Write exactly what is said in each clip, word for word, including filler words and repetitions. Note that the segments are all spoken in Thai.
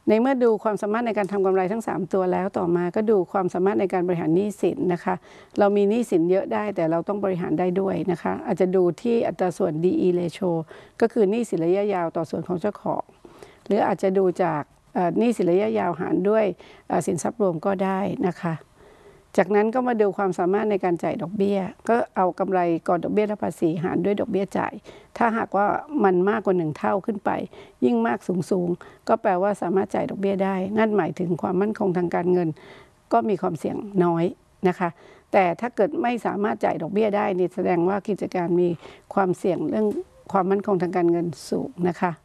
ในเมื่อดูความสามารถในการทำกำไรทั้งสามตัวแล้วต่อมาก็ดูความสามารถในการบริหารหนี้สินนะคะเรามีหนี้สินเยอะได้แต่เราต้องบริหารได้ด้วยนะคะอาจจะดูที่อัตราส่วน ดี อี ratio ก็คือหนี้สินระยะยาวต่อส่วนของเจ้าของหรืออาจจะดูจากหนี้สินระยะยาวหารด้วยสินทรัพย์รวมก็ได้นะคะจากนั้นก็มาดูความสามารถในการจ่ายดอกเบี้ยก็เอากำไรก่อนดอกเบี้ยและภาษีหารด้วยดอกเบี้ยจ่ายถ้าหากว่ามันมากกว่าหนึ่งเท่าขึ้นไปยิ่งมากสูงๆก็แปลว่าสามารถจ่ายดอกเบี้ยได้นั่นหมายถึงความมั่นคงทางการเงินก็มีความเสี่ยงน้อยนะคะแต่ถ้าเกิดไม่สามารถจ่ายดอกเบี้ยได้นี่แสดงว่ากิจการมีความเสี่ยงเรื่องความมั่นคงทางการเงินสูงนะคะ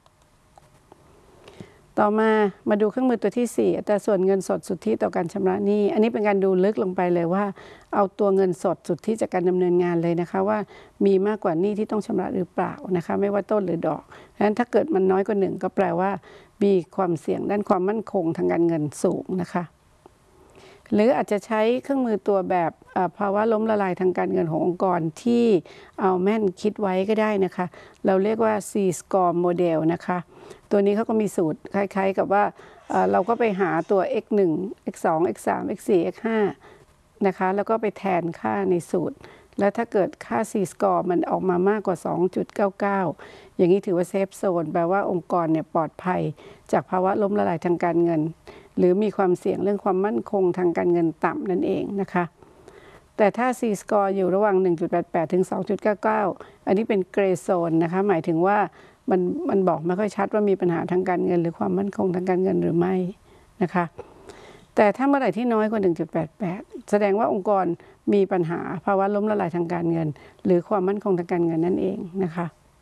ต่อมามาดูเครื่องมือตัวที่สี่อัตราส่วนเงินสดสุทธิต่อการชำระหนี้อันนี้เป็นการดูลึกลงไปเลยว่าเอาตัวเงินสดสุทธิจากการดำเนินงานเลยนะคะว่ามีมากกว่าหนี้ที่ต้องชำระหรือเปล่านะคะไม่ว่าต้นหรือดอกดังนั้นถ้าเกิดมันน้อยกว่าหนึ่งก็แปลว่ามีความเสี่ยงด้านความมั่นคงทางการเงินสูงนะคะหรืออาจจะใช้เครื่องมือตัวแบบภาวะล้มละลายทางการเงินขององค์กรที่เอาแม่นคิดไว้ก็ได้นะคะเราเรียกว่า ซี สกอร์ model นะคะตัวนี้เขาก็มีสูตรคล้ายๆกับว่าเราก็ไปหาตัว เอ็กซ์ หนึ่ง เอ็กซ์ สอง เอ็กซ์ สาม เอ็กซ์ สี่ เอ็กซ์ ห้า นะคะแล้วก็ไปแทนค่าในสูตรแล้วถ้าเกิดค่า ซี สกอร์ มันออกมามากกว่า สองจุดเก้าเก้า อย่างนี้ถือว่าเซฟโซนแปลว่าองค์กรเนี่ยปลอดภัยจากภาวะล้มละลายทางการเงินหรือมีความเสี่ยงเรื่องความมั่นคงทางการเงินต่ำนั่นเองนะคะแต่ถ้า ซี สกอร์ อยู่ระหว่าง หนึ่งจุดแปดแปด ถึง สองจุดเก้าเก้า อันนี้เป็นเกรย์โซนนะคะหมายถึงว่ามันมันบอกไม่ค่อยชัดว่ามีปัญหาทางการเงินหรือความมั่นคงทางการเงินหรือไม่นะคะแต่ถ้าเมื่อไหร่ที่น้อยกว่า หนึ่งจุดแปดแปด แสดงว่าองค์กรมีปัญหาภาวะล้มละลายทางการเงินหรือความมั่นคงทางการเงินนั่นเองนะคะ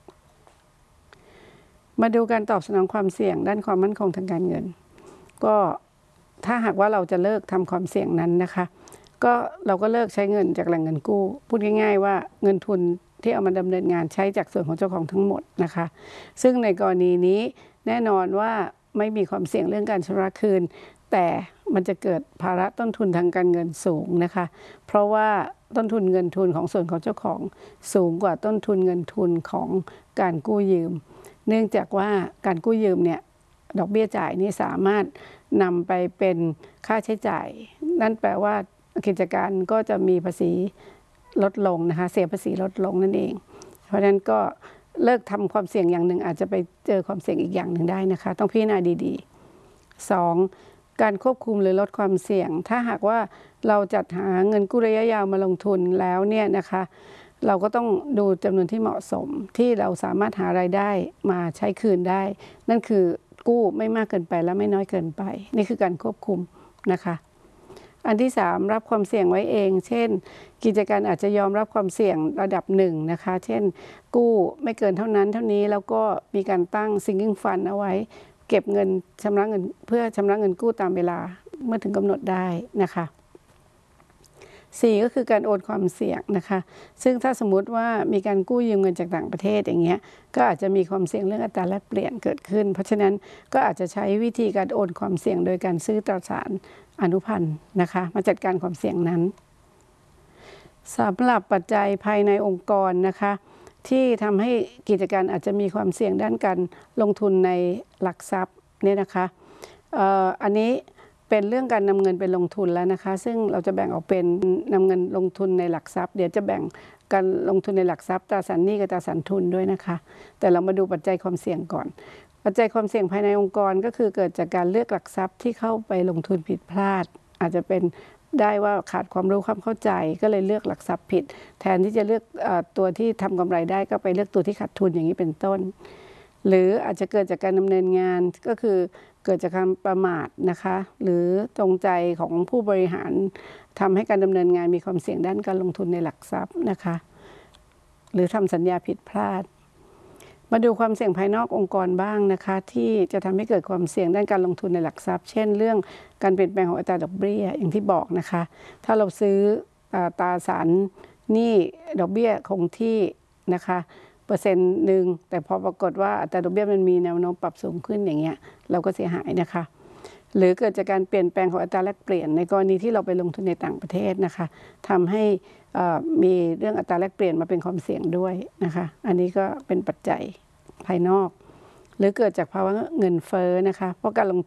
มาดูการตอบสนองความเสี่ยงด้านความมั่นคงทางการเงินก็ถ้าหากว่าเราจะเลิกทำความเสี่ยงนั้นนะคะก็เราก็เลิกใช้เงินจากแหล่งเงินกู้พูดง่ายๆว่าเงินทุนที่เอามาดำเนินงานใช้จากส่วนของเจ้าของทั้งหมดนะคะซึ่งในกรณีนี้แน่นอนว่าไม่มีความเสี่ยงเรื่องการชำระคืนแต่มันจะเกิดภาระต้นทุนทางการเงินสูงนะคะเพราะว่าต้นทุนเงินทุนของส่วนของเจ้าของสูงกว่าต้นทุนเงินทุนของการกู้ยืมเนื่องจากว่าการกู้ยืมเนี่ยดอกเบี้ยจ่ายนี่สามารถนำไปเป็นค่าใช้จ่ายนั่นแปลว่ากิจการก็จะมีภาษีลดลงนะคะเสียภาษีลดลงนั่นเองเพราะฉะนั้นก็เลิกทำความเสี่ยงอย่างหนึ่งอาจจะไปเจอความเสี่ยงอีกอย่างหนึ่งได้นะคะต้องพิจารณาดีๆสองการควบคุมหรือลดความเสี่ยงถ้าหากว่าเราจัดหาเงินกู้ระยะยาวมาลงทุนแล้วเนี่ยนะคะเราก็ต้องดูจำนวนที่เหมาะสมที่เราสามารถหารายได้มาใช้คืนได้นั่นคือกู้ไม่มากเกินไปและไม่น้อยเกินไปนี่คือการควบคุมนะคะอันที่สามรับความเสี่ยงไว้เองเช่นกิจการอาจจะยอมรับความเสี่ยงระดับหนึ่งนะคะเช่นกู้ไม่เกินเท่านั้นเท่านี้แล้วก็มีการตั้ง sinking fund เอาไว้เก็บเงินชำระเงินเพื่อชำระเงินกู้ตามเวลาเมื่อถึงกำหนดได้นะคะสี่ก็คือการโอนความเสี่ยงนะคะซึ่งถ้าสมมุติว่ามีการกู้ยืมเงินจากต่างประเทศอย่างเงี้ยก็อาจจะมีความเสี่ยงเรื่องอัตราแลกเปลี่ยนเกิดขึ้นเพราะฉะนั้นก็อาจจะใช้วิธีการโอนความเสี่ยงโดยการซื้อตราสารอนุพันธ์นะคะมาจัดการความเสี่ยงนั้นสำหรับปัจจัยภายในองค์กรนะคะที่ทำให้กิจการอาจจะมีความเสี่ยงด้านการลงทุนในหลักทรัพย์เนี่ยนะคะเอ่ออันนี้เป็นเรื่องการนำเงินไปลงทุนแล้วนะคะซึ่งเราจะแบ่งออกเป็นนำเงินลงทุนในหลักทรัพย์เดี๋ยวจะแบ่งการลงทุนในหลักทรัพย์ตราสารหนี้กับตราสารทุนด้วยนะคะแต่เรามาดูปัจจัยความเสี่ยงก่อนปัจจัยความเสี่ยงภายในองค์กรก็คือเกิดจากการเลือกหลักทรัพย์ที่เข้าไปลงทุนผิดพลาดอาจจะเป็นได้ว่าขาดความรู้ความเข้าใจก็เลยเลือกหลักทรัพย์ผิดแทนที่จะเลือกตัวที่ทำกำไรได้ก็ไปเลือกตัวที่ขาดทุนอย่างนี้เป็นต้นหรืออาจจะเกิดจากการดำเนินงานก็คือเกิดจากการประมาทนะคะหรือตรงใจของผู้บริหารทำให้การดำเนินงานมีความเสี่ยงด้านการลงทุนในหลักทรัพย์นะคะหรือทำสัญญาผิดพลาดมาดูความเสี่ยงภายนอกองค์กรบ้างนะคะที่จะทำให้เกิดความเสี่ยงด้านการลงทุนในหลักทรัพย์เช่นเรื่องการเปลี่ยนแปลงของอัตราดอกเบี้ยอย่างที่บอกนะคะถ้าเราซื้อตราสารหนี้ดอกเบี้ยคงที่นะคะเปอร์เซ็นต์หนึ่งแต่พอปรากฏว่าอัตราดอกเบี้ยมันมีแนวโน้มปรับสูงขึ้นอย่างเงี้ยเราก็เสียหายนะคะหรือเกิดจากการเปลี่ยนแปลงของอัตราแลกเปลี่ยนในกรณีที่เราไปลงทุนในต่างประเทศนะคะทำให้มีเรื่องอัตราแลกเปลี่ยนมาเป็นความเสี่ยงด้วยนะคะอันนี้ก็เป็นปัจจัยภายนอกหรือเกิดจากภาวะเงินเฟ้อนะคะเพราะการลง